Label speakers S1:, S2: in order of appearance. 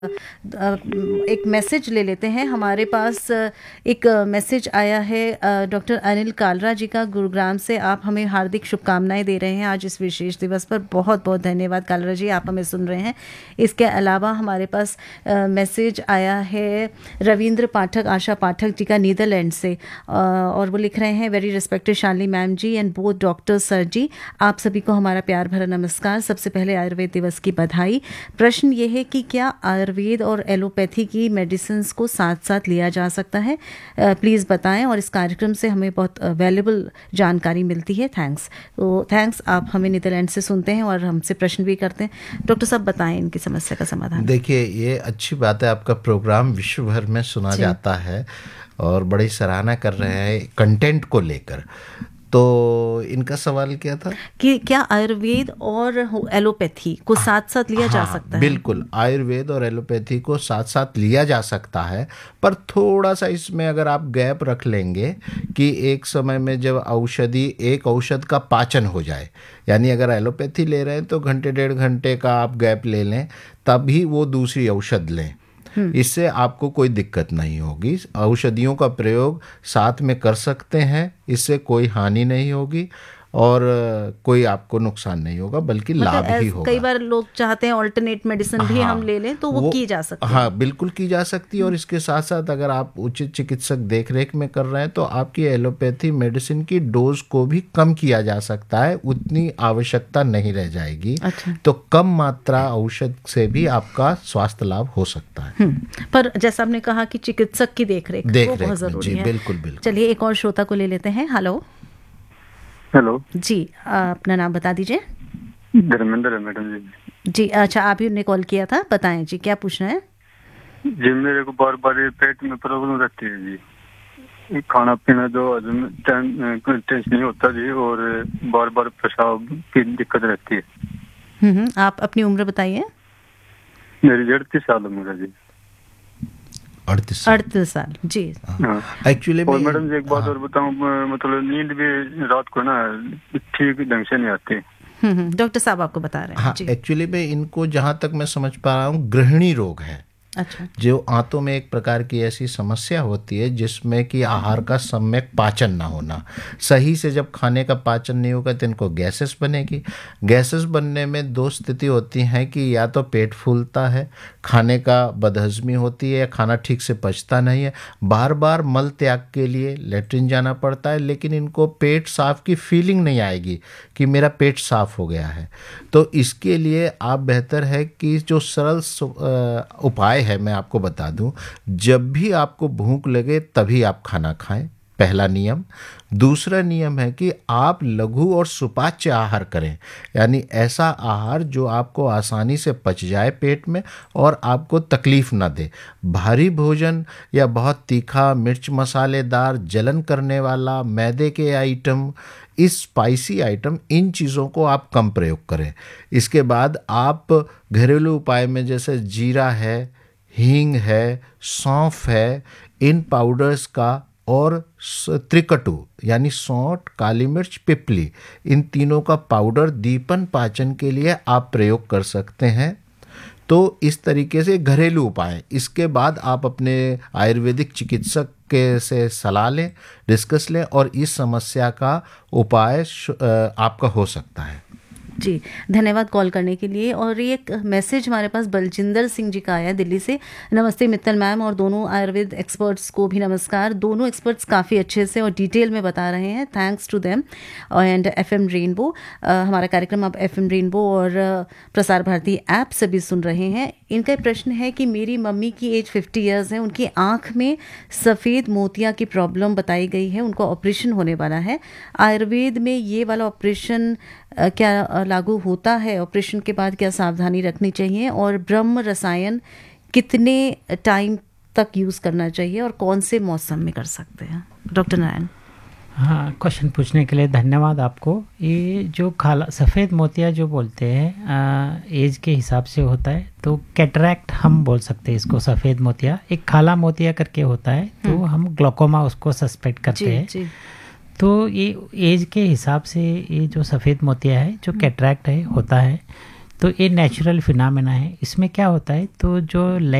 S1: एक मैसेज ले लेते हैं। हमारे पास एक मैसेज आया है डॉक्टर अनिल कालरा जी का, गुरुग्राम से। आप हमें हार्दिक शुभकामनाएं दे रहे हैं आज इस विशेष दिवस पर। बहुत बहुत धन्यवाद कालरा जी, आप हमें सुन रहे हैं। इसके अलावा हमारे पास मैसेज आया है रविंद्र पाठक, आशा पाठक जी का, नीदरलैंड से। और वो लिख रहे हैं, very respected Shalini ma'am ji and both doctor sir जी, आप सभी को हमारा प्यार भरा नमस्कार। सबसे पहले आयुर्वेद दिवस की बधाई। प्रश्न ये है कि क्या आयुर्वेद और एलोपैथी की मेडिसिन को साथ साथ लिया जा सकता है? प्लीज़ बताएं। और इस कार्यक्रम से हमें बहुत वैल्यूबल जानकारी मिलती है। थैंक्स। तो थैंक्स, आप हमें नीदरलैंड से सुनते हैं और हमसे प्रश्न भी करते हैं। डॉक्टर साहब बताएं इनकी समस्या का समाधान।
S2: देखिए, ये अच्छी बात है, आपका प्रोग्राम विश्व भर में सुना जाता है और बड़ी सराहना कर रहे हैं कंटेंट को लेकर। तो इनका सवाल क्या था
S1: कि क्या आयुर्वेद और एलोपैथी को साथ साथ लिया जा सकता है?
S2: बिल्कुल, आयुर्वेद और एलोपैथी को साथ साथ लिया जा सकता है, पर थोड़ा सा इसमें अगर आप गैप रख लेंगे कि एक समय में जब एक औषध का पाचन हो जाए, यानी अगर एलोपैथी ले रहे हैं तो घंटे 1.5 घंटे का आप गैप ले लें, तभी वो दूसरी औषध लें। इससे आपको कोई दिक्कत नहीं होगी। औषधियों का प्रयोग साथ में कर सकते हैं, इससे कोई हानि नहीं होगी और कोई आपको नुकसान नहीं होगा, बल्कि लाभ ही होगा।
S1: कई बार लोग चाहते हैं ऑल्टरनेट मेडिसिन भी हम ले लें, तो वो की जा सकती है।
S2: हाँ, बिल्कुल की जा सकती है। और इसके साथ साथ अगर आप उचित चिकित्सक देखरेख में कर रहे हैं तो आपकी एलोपैथी मेडिसिन की डोज को भी कम किया जा सकता है, उतनी आवश्यकता नहीं रह जाएगी।
S1: अच्छा।
S2: तो कम मात्रा औषध से भी आपका स्वास्थ्य लाभ हो सकता है।
S1: पर जैसा आपने कहा कि चिकित्सक की देखरेख वो बहुत जरूरी है।
S2: बिल्कुल बिल्कुल।
S1: चलिए एक और श्रोता को ले लेते हैं।
S3: हेलो
S1: जी, अपना नाम बता दीजिए।
S3: धर्मेंद्र है मैडम जी।
S1: जी अच्छा, आप ही ने कॉल किया था, बताएं जी क्या पूछना है।
S3: जी, मेरे को बार बार पेट में प्रॉब्लम रहती है जी। खाना पीना जो टेस्ट नहीं होता जी, और बार बार पेशाब की दिक्कत रहती है।
S1: आप अपनी उम्र बताइए।
S3: मेरी 38 साल उम्र है जी।
S2: 38
S1: साल जी।
S2: एक्चुअली
S3: और मैडम जी एक बात और बताऊं, मतलब नींद भी रात को ना ठीक ढंग से नहीं आती।
S1: डॉक्टर साहब आपको बता रहे हैं।
S2: हाँ, एक्चुअली में इनको जहाँ तक मैं समझ पा रहा हूँ, गृहिणी रोग है।
S1: अच्छा।
S2: जो आंतों में एक प्रकार की ऐसी समस्या होती है जिसमें कि आहार का सम्यक पाचन ना होना। सही से जब खाने का पाचन नहीं होगा तो इनको गैसेस बनेगी। गैसेस बनने में दो स्थिति होती हैं कि या तो पेट फूलता है, खाने का बदहजमी होती है, या खाना ठीक से पचता नहीं है, बार बार मल त्याग के लिए लेटरिन जाना पड़ता है, लेकिन इनको पेट साफ की फीलिंग नहीं आएगी कि मेरा पेट साफ हो गया है। तो इसके लिए आप बेहतर है कि जो सरल उपाय है मैं आपको बता दूं, जब भी आपको भूख लगे तभी आप खाना खाएं, पहला नियम। दूसरा नियम है कि आप लघु और सुपाच्य आहार करें, यानी ऐसा आहार जो आपको आसानी से पच जाए पेट में और आपको तकलीफ ना दे। भारी भोजन या बहुत तीखा, मिर्च मसालेदार, जलन करने वाला, मैदे के आइटम, इस स्पाइसी आइटम, इन चीज़ों को आप कम प्रयोग करें। इसके बाद आप घरेलू उपाय में जैसे जीरा है, हींग है, सौंफ है, इन पाउडर्स का, और त्रिकटु यानी सौंठ, काली मिर्च, पिपली, इन तीनों का पाउडर दीपन पाचन के लिए आप प्रयोग कर सकते हैं। तो इस तरीके से घरेलू उपाय। इसके बाद आप अपने आयुर्वेदिक चिकित्सक के से सलाह लें, डिस्कस लें, और इस समस्या का उपाय आपका हो सकता है।
S1: जी, धन्यवाद कॉल करने के लिए। और एक मैसेज हमारे पास बलजिंदर सिंह जी का आया दिल्ली से। नमस्ते मित्तल मैम और दोनों आयुर्वेद एक्सपर्ट्स को भी नमस्कार। दोनों एक्सपर्ट्स काफ़ी अच्छे से और डिटेल में बता रहे हैं, thanks to them. And FM rainbow, हमारा कार्यक्रम आप FM रेनबो और प्रसार भारती ऐप से भी सुन रहे हैं। इनका प्रश्न है कि मेरी मम्मी की एज 50 ईयर्स है, उनकी आँख में सफ़ेद मोतिया की प्रॉब्लम बताई गई है, उनको ऑपरेशन होने वाला है। आयुर्वेद में ये वाला ऑपरेशन क्या लागू होता है? ऑपरेशन के बाद क्या सावधानी रखनी चाहिए? और ब्रह्म रसायन कितने टाइम तक यूज़ करना चाहिए और कौन से मौसम में कर सकते हैं? डॉक्टर नारायण।
S4: हाँ, क्वेश्चन पूछने के लिए धन्यवाद आपको। ये जो काला सफ़ेद मोतिया जो बोलते हैं एज के हिसाब से होता है, तो कैटरैक्ट हम बोल सकते हैं इसको। सफ़ेद मोतिया एक काला मोतिया करके होता है, तो हम ग्लोकोमा उसको सस्पेक्ट करते हैं। तो ये एज के हिसाब से ये जो सफ़ेद मोतिया है, जो कैटरैक्ट है, होता है। तो ये नेचुरल फिनोमेना है। इसमें क्या होता है, तो जो